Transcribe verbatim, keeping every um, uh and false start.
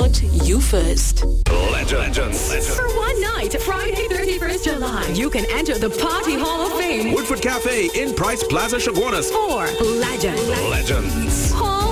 put you first. Legends. Legends. For one night, Friday, thirty-first July, you can enter the Party Hall of Fame. Woodford Cafe in Price Plaza, Chaguanas. For Legend. Legends. Hall